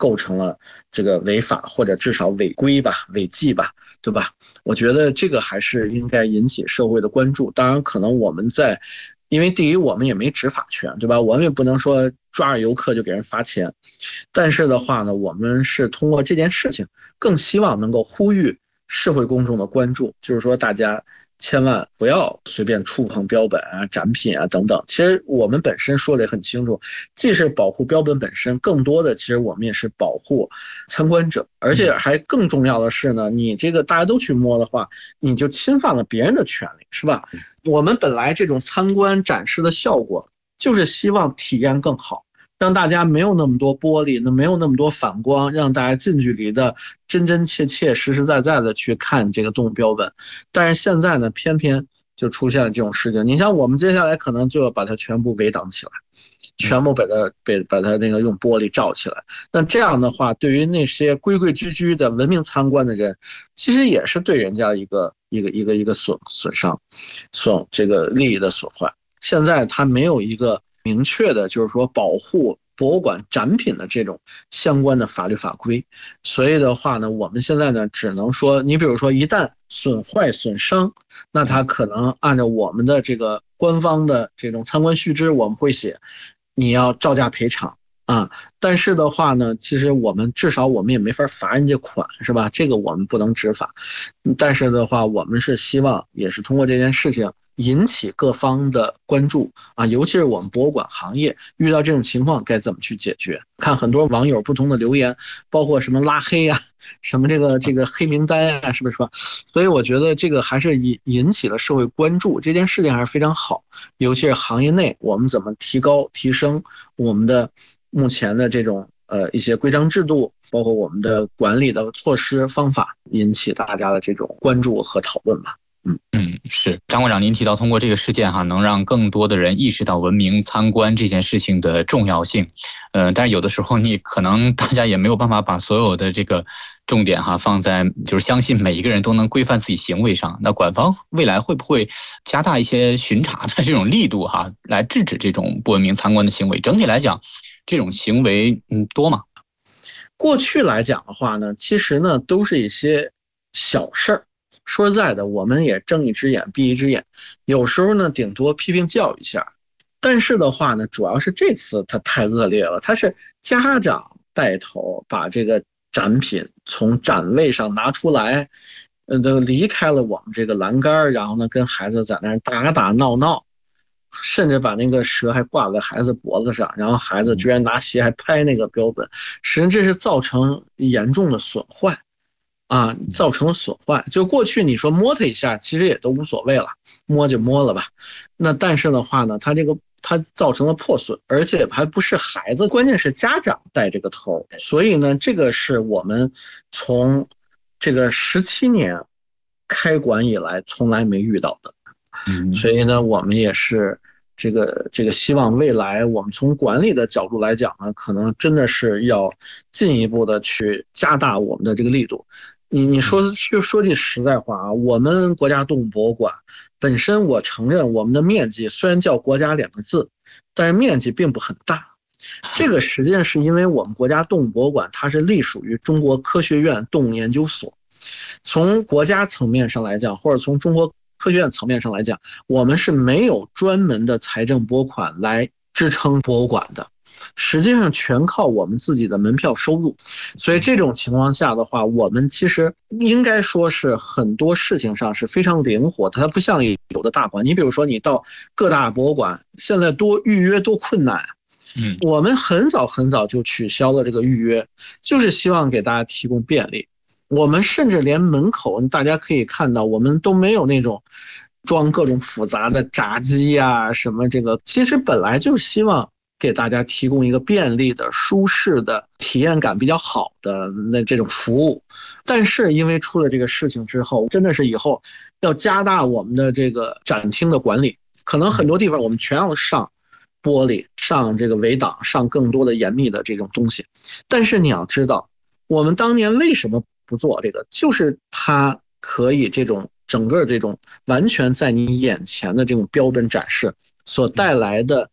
构成了这个违法或者至少违规吧、违纪吧，对吧？我觉得这个还是应该引起社会的关注。当然，可能我们因为第一我们也没执法权，对吧？我们也不能说抓着游客就给人罚钱。但是的话呢，我们是通过这件事情，更希望能够呼吁社会公众的关注，就是说大家千万不要随便触碰标本啊、展品啊等等。其实我们本身说的也很清楚，既是保护标本本身，更多的其实我们也是保护参观者，而且还更重要的是呢，你这个大家都去摸的话，你就侵犯了别人的权利，是吧？我们本来这种参观展示的效果就是希望体验更好，让大家没有那么多玻璃，没有那么多反光，让大家近距离的真真切切实实在在的去看这个动物标本。但是现在呢，偏偏就出现了这种事情。你像我们接下来可能就要把它全部围挡起来，全部把它那个用玻璃罩起来。那这样的话，对于那些规规矩矩的文明参观的人，其实也是对人家一个损伤，这个利益的损坏。现在他没有一个明确的，就是说保护博物馆展品的这种相关的法律法规，所以的话呢，我们现在呢只能说，你比如说一旦损坏损伤，那他可能按照我们的这个官方的这种参观须知，我们会写你要照价赔偿啊。但是的话呢，其实至少我们也没法罚人家款，是吧？这个我们不能执法。但是的话，我们是希望也是通过这件事情引起各方的关注啊，尤其是我们博物馆行业遇到这种情况该怎么去解决。看很多网友不同的留言，包括什么拉黑啊，什么这个黑名单啊，是不是说？所以我觉得这个还是引起了社会关注，这件事情还是非常好。尤其是行业内我们怎么提升我们的目前的这种一些规章制度，包括我们的管理的措施方法，引起大家的这种关注和讨论吧。 是张馆长，您提到通过这个事件能让更多的人意识到文明参观这件事情的重要性。但是有的时候你可能大家也没有办法把所有的这个重点放在就是相信每一个人都能规范自己行为上。那馆方未来会不会加大一些巡查的这种力度来制止这种不文明参观的行为？整体来讲，这种行为多吗？ 过去来讲的话呢，其实呢都是一些小事儿。说实在的，我们也睁一只眼闭一只眼，有时候呢顶多批评教育一下。但是的话呢，主要是这次它太恶劣了，它是家长带头把这个展品从展位上拿出来，都离开了我们这个栏杆，然后呢跟孩子在那儿打打闹闹，甚至把那个蛇还挂在孩子脖子上，然后孩子居然拿鞋还拍那个标本，实际上这是造成严重的损坏啊，造成了损坏。就过去你说摸它一下其实也都无所谓了，摸就摸了吧。那但是的话呢，它造成了破损，而且还不是孩子，关键是家长带这个头。所以呢，这个是我们从这个17年开馆以来从来没遇到的。所以呢，我们也是这个希望未来我们从管理的角度来讲呢，可能真的是要进一步的去加大我们的这个力度。你说句实在话啊，我们国家动物博物馆本身，我承认我们的面积虽然叫国家2个字，但是面积并不很大。这个实际上是因为我们国家动物博物馆它是隶属于中国科学院动物研究所，从国家层面上来讲，或者从中国科学院层面上来讲，我们是没有专门的财政拨款来支撑博物馆的，实际上全靠我们自己的门票收入。所以这种情况下的话，我们其实应该说是很多事情上是非常灵活的，它不像有的大馆，你比如说你到各大博物馆，现在预约多困难。我们很早就取消了这个预约，就是希望给大家提供便利。我们甚至连门口大家可以看到，我们都没有那种装各种复杂的闸机啊什么，这个其实本来就是希望给大家提供一个便利的舒适的体验感比较好的这种服务。但是因为出了这个事情之后，真的是以后要加大我们的这个展厅的管理，可能很多地方我们全要上玻璃，上这个围挡，上更多的严密的这种东西。但是你要知道，我们当年为什么不做这个，就是它可以整个这种完全在你眼前的这种标本展示所带来的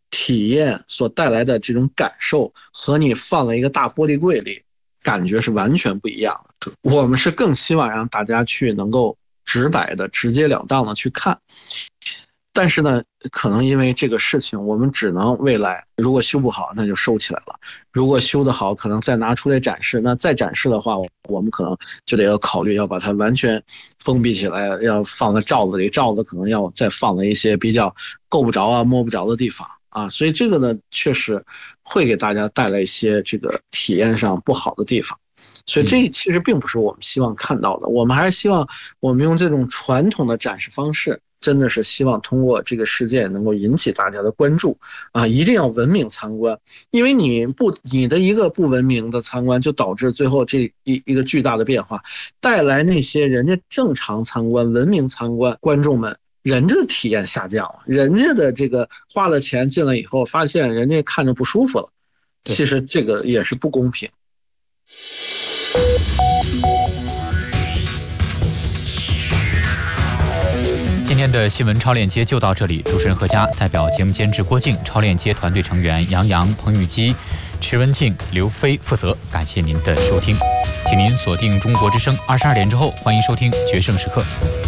体验所带来的这种感受和你放在一个大玻璃柜里感觉是完全不一样的。我们是更希望让大家去能够直白的直截了当的去看，但是呢可能因为这个事情我们只能未来如果修不好那就收起来了，如果修得好可能再拿出来展示，那再展示的话我们可能就得要考虑要把它完全封闭起来，要放在罩子里，罩子可能要再放在一些比较够不着啊摸不着的地方啊，所以这个呢确实会给大家带来一些这个体验上不好的地方，所以这其实并不是我们希望看到的。我们还是希望我们用这种传统的展示方式，真的是希望通过这个事件能够引起大家的关注啊！一定要文明参观，因为你的一个不文明的参观，就导致最后这一个巨大的变化，带来那些人家正常参观、文明参观观众们。人家的体验下降了，人家的这个花了钱进来以后，发现人家看着不舒服了，其实这个也是不公平。 今天的新闻超链接就到这里，主持人何佳，代表节目监制郭靖，超链接团队成员杨洋、彭玉基、池文静、刘飞负责。感谢您的收听，请您锁定中国之声，22点之后欢迎收听决胜时刻。